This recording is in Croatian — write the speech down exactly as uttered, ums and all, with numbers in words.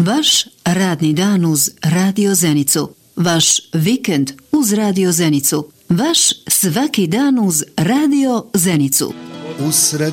Vaš radni dan uz Radio Zenicu. Vaš vikend uz Radio Zenicu. Vaš svaki dan uz Radio Zenicu. Usred